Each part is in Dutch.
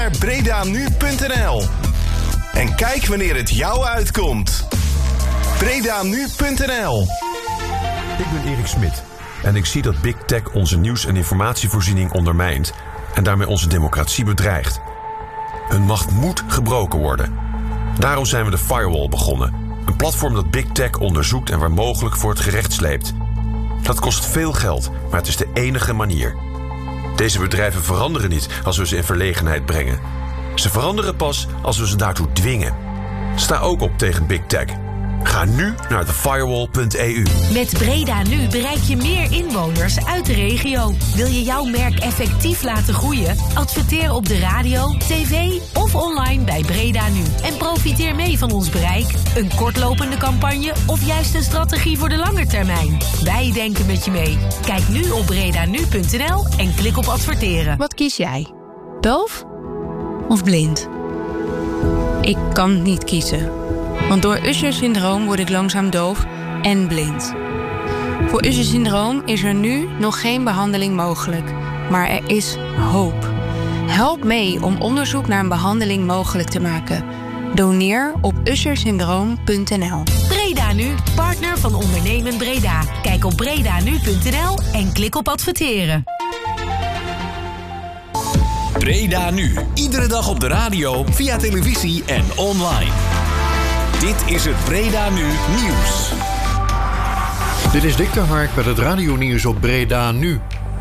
naar bredanu.nl en kijk wanneer het jou uitkomt. bredanu.nl. Ik ben Erik Smit en ik zie dat Big Tech onze nieuws- en informatievoorziening ondermijnt en daarmee onze democratie bedreigt. Hun macht moet gebroken worden. Daarom zijn we de Firewall begonnen. Een platform dat Big Tech onderzoekt en waar mogelijk voor het gerecht sleept. Dat kost veel geld, maar het is de enige manier. Deze bedrijven veranderen niet als we ze in verlegenheid brengen. Ze veranderen pas als we ze daartoe dwingen. Sta ook op tegen Big Tech. Ga nu naar thefirewall.eu. Met Breda Nu bereik je meer inwoners uit de regio. Wil je jouw merk effectief laten groeien? Adverteer op de radio, tv of online bij Breda Nu. En profiteer mee van ons bereik. Een kortlopende campagne of juist een strategie voor de lange termijn. Wij denken met je mee. Kijk nu op bredanu.nl en klik op adverteren. Wat kies jij? Doof of blind? Ik kan niet kiezen. Want door Usher-syndroom word ik langzaam doof en blind. Voor Usher-syndroom is er nu nog geen behandeling mogelijk. Maar er is hoop. Help mee om onderzoek naar een behandeling mogelijk te maken. Doneer op ushersyndroom.nl. Breda Nu, partner van Ondernemen Breda. Kijk op bredanu.nl en klik op adverteren. Breda Nu. Iedere dag op de radio, via televisie en online. Dit is het Breda Nu Nieuws. Dit is Dick de Hark met het radionieuws op Breda Nu.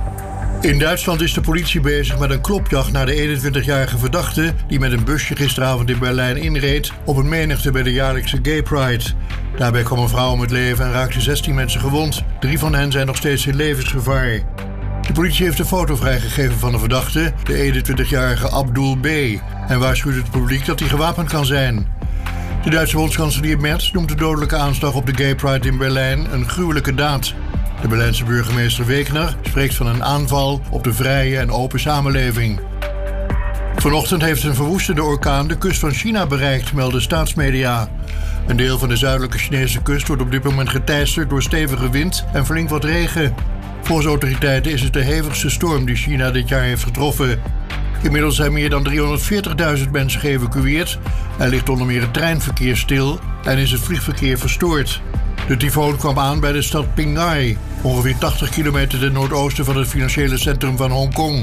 In Duitsland is de politie bezig met een klopjacht naar de 21-jarige verdachte die met een busje gisteravond in Berlijn inreed op een menigte bij de jaarlijkse Gay Pride. Daarbij kwam een vrouw om het leven en raakten 16 mensen gewond. 3 van hen zijn nog steeds in levensgevaar. De politie heeft een foto vrijgegeven van de verdachte, de 21-jarige Abdul B. en waarschuwt het publiek dat hij gewapend kan zijn. De Duitse bondskanselier Merz noemt de dodelijke aanslag op de Gay Pride in Berlijn een gruwelijke daad. De Berlijnse burgemeester Wegner spreekt van een aanval op de vrije en open samenleving. Vanochtend heeft een verwoestende orkaan de kust van China bereikt, melden staatsmedia. Een deel van de zuidelijke Chinese kust wordt op dit moment geteisterd door stevige wind en flink wat regen. Volgens autoriteiten is het de hevigste storm die China dit jaar heeft getroffen. Inmiddels zijn meer dan 340.000 mensen geëvacueerd. Er ligt onder meer het treinverkeer stil en is het vliegverkeer verstoord. De tyfoon kwam aan bij de stad Pinghai, ongeveer 80 kilometer ten noordoosten van het financiële centrum van Hongkong.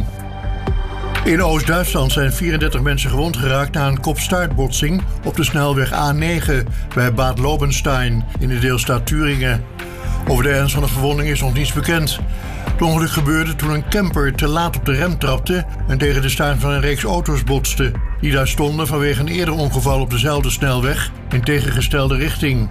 In Oost-Duitsland zijn 34 mensen gewond geraakt na een kop-staartbotsing op de snelweg A9 bij Bad Lobenstein in de deelstaat Thüringen. Over de ernst van de verwonding is nog niets bekend. Het ongeluk gebeurde toen een camper te laat op de rem trapte en tegen de staart van een reeks auto's botste, die daar stonden vanwege een eerder ongeval op dezelfde snelweg in tegengestelde richting.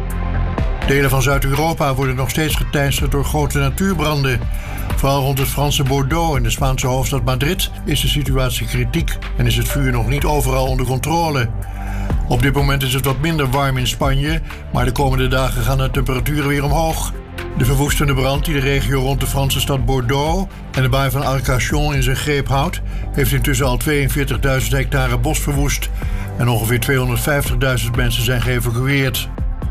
Delen van Zuid-Europa worden nog steeds geteisterd door grote natuurbranden. Vooral rond het Franse Bordeaux en de Spaanse hoofdstad Madrid is de situatie kritiek en is het vuur nog niet overal onder controle. Op dit moment is het wat minder warm in Spanje, maar de komende dagen gaan de temperaturen weer omhoog. De verwoestende brand die de regio rond de Franse stad Bordeaux en de baai van Arcachon in zijn greep houdt, heeft intussen al 42.000 hectare bos verwoest en ongeveer 250.000 mensen zijn geëvacueerd.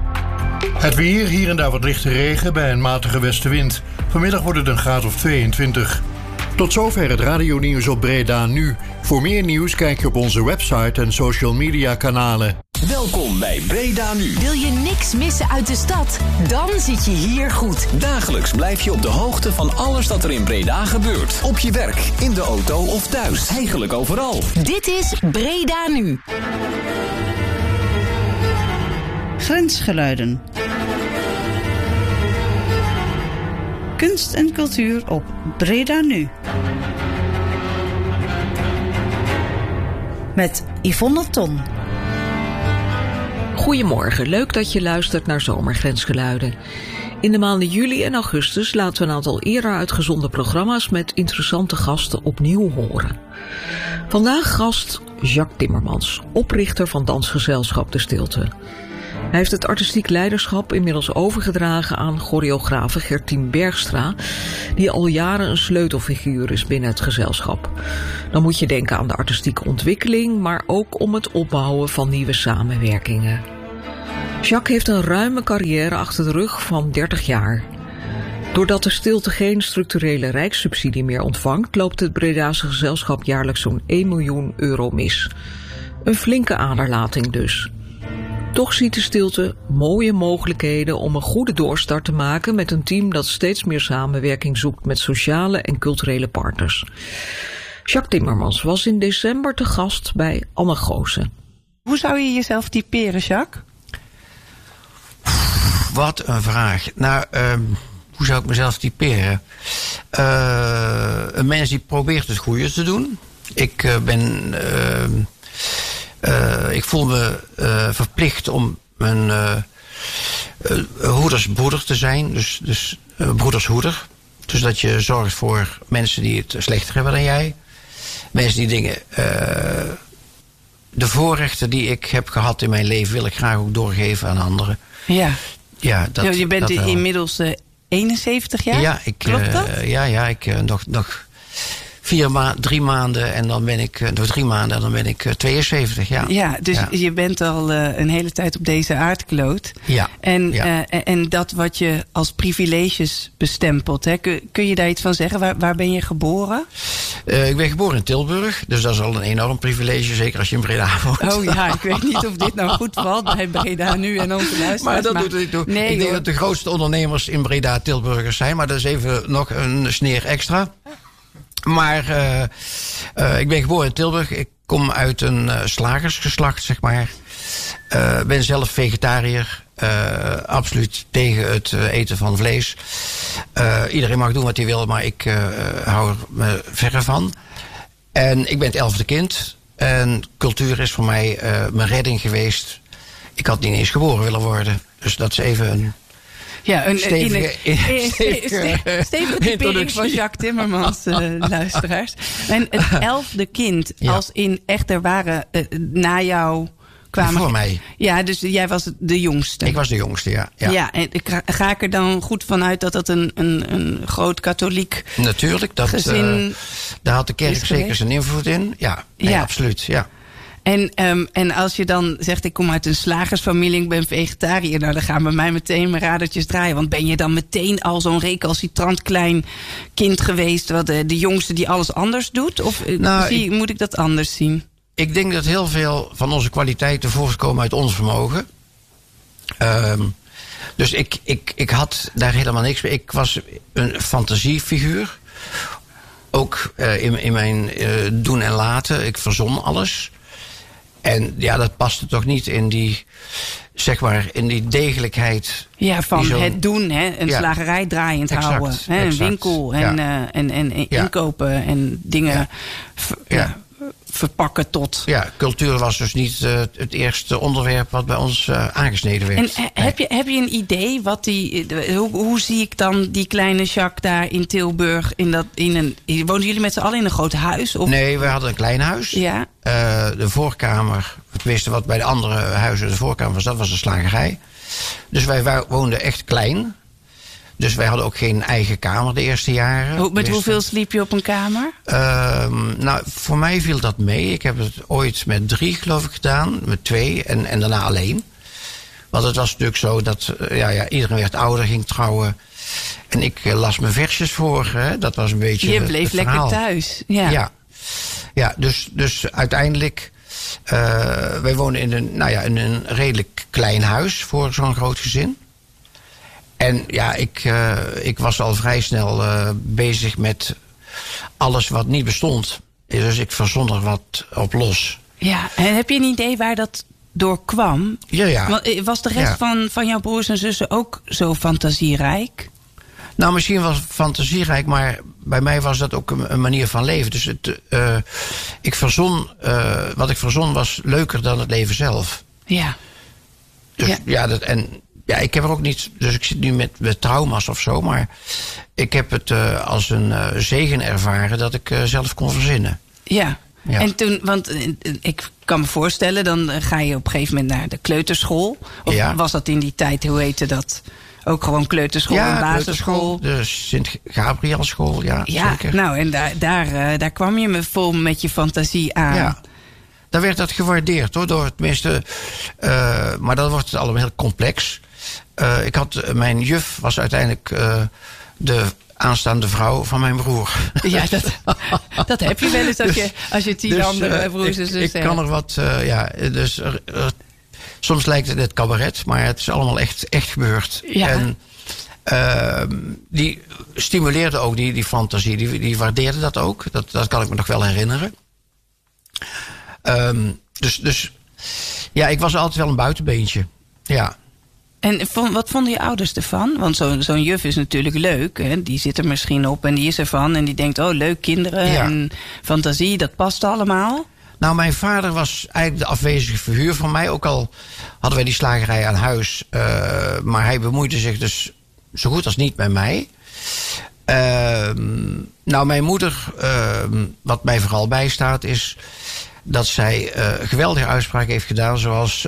Het weer, hier en daar wat lichte regen bij een matige westenwind. Vanmiddag wordt het een graad of 22. Tot zover het radionieuws op Breda Nu. Voor meer nieuws kijk je op onze website en social media kanalen. Welkom bij Breda Nu. Wil je niks missen uit de stad? Dan zit je hier goed. Dagelijks blijf je op de hoogte van alles dat er in Breda gebeurt. Op je werk, in de auto of thuis. Eigenlijk overal. Dit is Breda Nu. Grensgeluiden. Kunst en cultuur op Breda Nu. Met Yvonne Ton. Goedemorgen, leuk dat je luistert naar Zomergrensgeluiden. In de maanden juli en augustus laten we een aantal eerder uitgezonden programma's met interessante gasten opnieuw horen. Vandaag gast Jacques Timmermans, oprichter van dansgezelschap De Stilte. Hij heeft het artistiek leiderschap inmiddels overgedragen aan choreografe Gertien Bergstra, die al jaren een sleutelfiguur is binnen het gezelschap. Dan moet je denken aan de artistieke ontwikkeling, maar ook om het opbouwen van nieuwe samenwerkingen. Jacques heeft een ruime carrière achter de rug van 30 jaar. Doordat de stilte geen structurele rijkssubsidie meer ontvangt, loopt het Bredase gezelschap jaarlijks zo'n 1 miljoen euro mis. Een flinke aderlating dus. Toch ziet de stilte mooie mogelijkheden om een goede doorstart te maken met een team dat steeds meer samenwerking zoekt met sociale en culturele partners. Jacques Timmermans was in december te gast bij Anne Goosen. Hoe zou je jezelf typeren, Jacques? Wat een vraag. Nou, hoe zou ik mezelf typeren? Een mens die probeert het goede te doen. Ik voel me verplicht om een hoedersbroeder te zijn. Dus broedershoeder. Dus dat je zorgt voor mensen die het slechter hebben dan jij. Mensen die dingen... de voorrechten die ik heb gehad in mijn leven wil ik graag ook doorgeven aan anderen. Ja. Ja, je bent inmiddels 71 jaar? Ja, klopt dat? Ik nog 3 maanden en dan ben ik nog 3 maanden en dan ben ik 72. Ja, dus je bent al een hele tijd op deze aardkloot. Ja. En dat wat je als privileges bestempelt, hè? Kun je daar iets van zeggen? Waar ben je geboren? Ik ben geboren in Tilburg, dus dat is al een enorm privilege, zeker als je in Breda woont. Oh ja, ik weet niet of dit nou goed valt bij Breda nu en onze luisteraars. Maar dat doet het niet toe. Nee, ik denk dat de grootste ondernemers in Breda Tilburgers zijn, maar dat is even nog een sneer extra. Maar ik ben geboren in Tilburg. Ik kom uit een slagersgeslacht, zeg maar. Ben zelf vegetariër. Absoluut tegen het eten van vlees. Iedereen mag doen wat hij wil, maar ik hou er me verre van. En ik ben het 11e kind. En cultuur is voor mij mijn redding geweest. Ik had niet eens geboren willen worden. Dus dat is even een... Ja, een stevige typering van Jacques Timmermans, luisteraars. En het 11e kind, als in echt er waren na jou kwamen... Voor mij. Ja, dus jij was de jongste. Ik was de jongste, ja. Ja, en ga ik er dan goed vanuit dat dat een groot katholiek Natuurlijk, gezin daar had de kerk zeker zijn invloed in. Ja, absoluut, ja. En als je dan zegt, ik kom uit een slagersfamilie, ik ben vegetariër, nou dan gaan bij mij meteen mijn radertjes draaien. Want ben je dan meteen al zo'n recalcitrant klein kind geweest, wat de jongste die alles anders doet? Of moet ik dat anders zien? Ik denk dat heel veel van onze kwaliteiten voortkomen uit ons vermogen. Dus ik had daar helemaal niks mee. Ik was een fantasiefiguur. Ook in mijn doen en laten. Ik verzon alles. En ja, dat paste toch niet in die, zeg maar, in die degelijkheid. Ja, van het doen, hè? Een slagerij draaiend houden. Hè? Een winkel en inkopen en dingen verpakken tot... Ja, cultuur was dus niet het eerste onderwerp wat bij ons aangesneden werd. En heb je een idee wat hoe zie ik dan die kleine Jacques daar in Tilburg? Woonden jullie met z'n allen in een groot huis? Of? Nee, we hadden een klein huis. Ja. De voorkamer, tenminste wat bij de andere huizen de voorkamer was, dat was een slagerij. Dus wij woonden echt klein. Dus wij hadden ook geen eigen kamer de eerste jaren. Met hoeveel sliep je op een kamer? Nou, voor mij viel dat mee. Ik heb het ooit met 3, geloof ik, gedaan. Met 2 en daarna alleen. Want het was natuurlijk zo dat iedereen werd ouder, ging trouwen. En ik las mijn versjes voor. Hè. Dat was een beetje je bleef lekker thuis. Ja, dus uiteindelijk... wij wonen in een redelijk klein huis voor zo'n groot gezin. En ja, ik was al vrij snel bezig met alles wat niet bestond. Dus ik verzon er wat op los. Ja, en heb je een idee waar dat door kwam? Ja. Want was de rest van jouw broers en zussen ook zo fantasierijk? Nou, misschien was het fantasierijk, maar bij mij was dat ook een manier van leven. Dus wat ik verzon was leuker dan het leven zelf. Ja. Dus ik heb er ook niet... Dus ik zit nu met trauma's of zo, maar ik heb het als een zegen ervaren dat ik zelf kon verzinnen. Ja. En toen, want ik kan me voorstellen, dan ga je op een gegeven moment naar de kleuterschool. Of was dat in die tijd, hoe heette dat? Ook gewoon kleuterschool en basisschool? De Sint-Gabrielschool, zeker. Nou, en daar kwam je me vol met je fantasie aan. Ja. Daar werd dat gewaardeerd, hoor. Tenminste, maar dan wordt het allemaal heel complex. Mijn juf was uiteindelijk de aanstaande vrouw van mijn broer. Ja, dat heb je wel eens als je 10 andere broers en zussen hebt. Ik kan er wat, dus soms lijkt het net cabaret, maar het is allemaal echt gebeurd. Ja. En die stimuleerde ook die fantasie, die waardeerde dat ook. Dat kan ik me nog wel herinneren. Dus ja, ik was altijd wel een buitenbeentje. Ja. En wat vonden je ouders ervan? Want zo'n juf is natuurlijk leuk. Hè? Die zit er misschien op en die is ervan. En die denkt, oh leuk, kinderen en fantasie, dat past allemaal. Nou, mijn vader was eigenlijk de afwezige figuur van mij. Ook al hadden wij die slagerij aan huis. Maar hij bemoeide zich dus zo goed als niet met mij. Nou, mijn moeder, wat mij vooral bijstaat, is dat zij geweldige uitspraken heeft gedaan. Zoals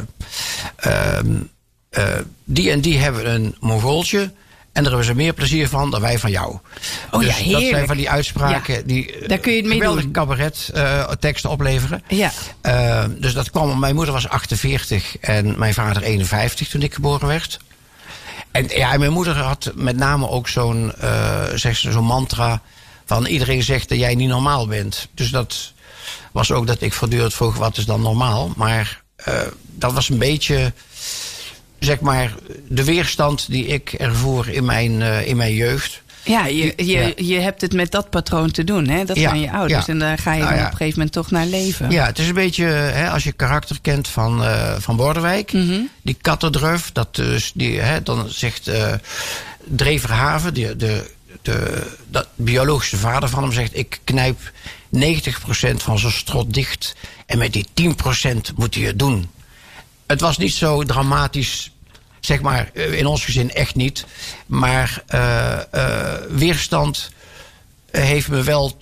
die en die hebben een Mongooltje. En daar hebben ze meer plezier van dan wij van jou. Oh dus ja, heerlijk. dat zijn van die uitspraken die daar kun je het mee geweldige doen. cabaret teksten opleveren. Ja. Dus dat kwam, mijn moeder was 48 en mijn vader 51 toen ik geboren werd. En ja, mijn moeder had met name ook zo'n mantra van iedereen zegt dat jij niet normaal bent. Dus dat was ook dat ik voortdurend vroeg wat is dan normaal. Maar dat was een beetje, zeg maar, de weerstand die ik ervoer in mijn jeugd. Ja, je hebt het met dat patroon te doen, hè? Dat zijn je ouders. Ja. En daar ga je dan op een gegeven moment toch naar leven. Ja, het is een beetje, als je karakter kent van Bordewijk. Mm-hmm. Die kattendruf, dan zegt Dreverhaven, de biologische vader van hem, zegt ik knijp 90% van zijn strot dicht. En met die 10% moet hij het doen. Het was niet zo dramatisch, zeg maar, in ons gezin echt niet. Maar weerstand heeft me wel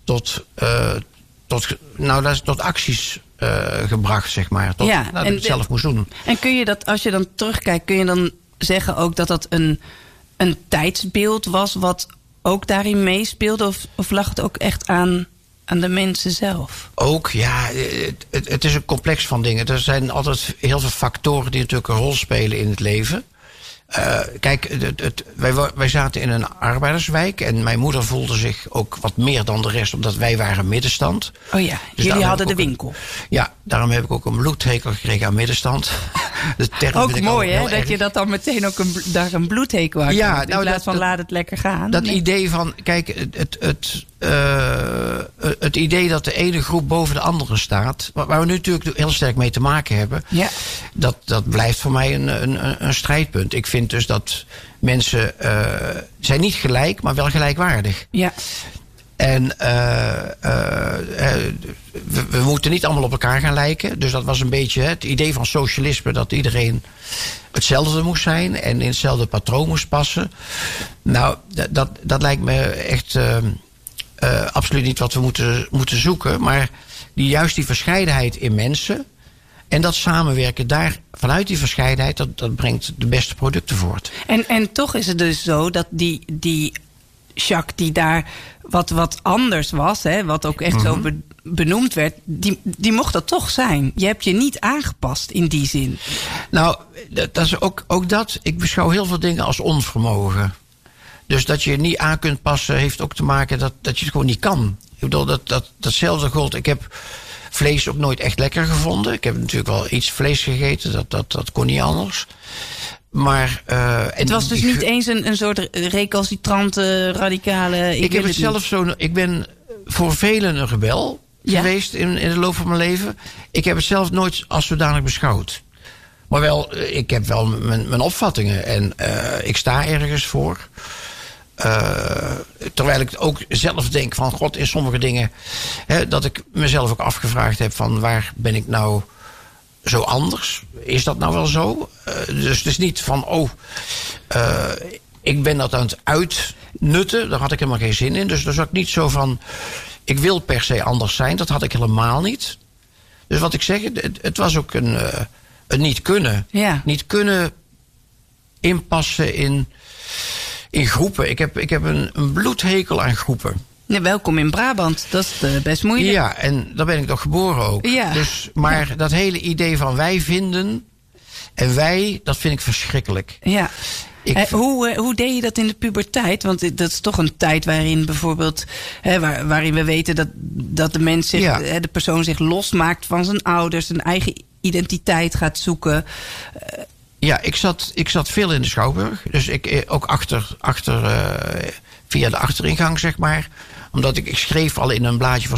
tot acties gebracht, zeg maar. Dat ik het zelf moest doen. En kun je dat, als je dan terugkijkt, kun je dan zeggen ook dat dat een tijdsbeeld was wat ook daarin meespeelde? Of lag het ook echt aan de mensen zelf? Ook, ja. Het is een complex van dingen. Er zijn altijd heel veel factoren die natuurlijk een rol spelen in het leven. Kijk, wij zaten in een arbeiderswijk. En mijn moeder voelde zich ook wat meer dan de rest, omdat wij waren middenstand. Oh ja, dus jullie hadden de winkel. Ja, daarom heb ik ook een bloedhekel gekregen aan middenstand. De term ook mooi, hè? Dat je dat dan meteen ook daar een bloedhekel aan ja, in plaats van laat het lekker gaan. Dat idee van, kijk, het idee dat de ene groep boven de andere staat, waar we nu natuurlijk heel sterk mee te maken hebben, ja. dat blijft voor mij een strijdpunt. Ik vind dus dat mensen zijn niet gelijk, maar wel gelijkwaardig. Ja. En we moeten niet allemaal op elkaar gaan lijken. Dus dat was een beetje het idee van socialisme, dat iedereen hetzelfde moest zijn en in hetzelfde patroon moest passen. Nou, dat lijkt me echt absoluut niet wat we moeten zoeken. Maar juist die verscheidenheid in mensen en dat samenwerken daar vanuit die verscheidenheid, dat brengt de beste producten voort. En toch is het dus zo dat die Jacques die daar wat anders was, hè, wat ook echt zo benoemd werd, die mocht dat toch zijn. Je hebt je niet aangepast in die zin. Nou, dat is ook dat. Ik beschouw heel veel dingen als onvermogen. Dus dat je je niet aan kunt passen heeft ook te maken dat je het gewoon niet kan. Ik bedoel, datzelfde gold. Ik heb vlees ook nooit echt lekker gevonden. Ik heb natuurlijk wel iets vlees gegeten, dat kon niet anders. Maar het was dus niet eens een soort recalcitrante, radicale. Ik ben voor velen een rebel geweest in de loop van mijn leven. Ik heb het zelf nooit als zodanig beschouwd. Maar wel, ik heb wel mijn opvattingen en ik sta ergens voor. Terwijl ik ook zelf denk van God, in sommige dingen, dat ik mezelf ook afgevraagd heb van waar ben ik nou zo anders? Is dat nou wel zo? Dus het is niet van ik ben dat aan het uitnutten. Daar had ik helemaal geen zin in. Dus dat is ook niet zo van ik wil per se anders zijn. Dat had ik helemaal niet. Dus wat ik zeg, het was ook een niet kunnen. Ja. Niet kunnen inpassen in groepen. Ik heb een bloedhekel aan groepen. Ja, welkom in Brabant. Dat is best moeilijk. Ja, en daar ben ik toch geboren ook. Ja. Dus, maar dat hele idee van wij vinden en wij, dat vind ik verschrikkelijk. Ja. Hoe deed je dat in de puberteit? Want dat is toch een tijd waarin bijvoorbeeld... waarin we weten dat de mens de persoon zich losmaakt van zijn ouders... zijn eigen identiteit gaat zoeken. Ja, ik zat veel in de Schouwburg. Dus ik ook achter via de achteringang, zeg maar. Omdat ik schreef al in een blaadje van